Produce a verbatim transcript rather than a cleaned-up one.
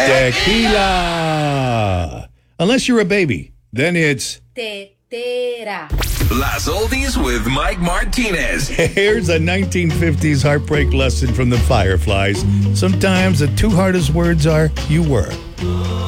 Tequila. Unless you're a baby, then it's Tetera. Las Oldies with Mike Martinez. Here's a nineteen fifties heartbreak lesson from the Fireflies. Sometimes the two hardest words are, you were.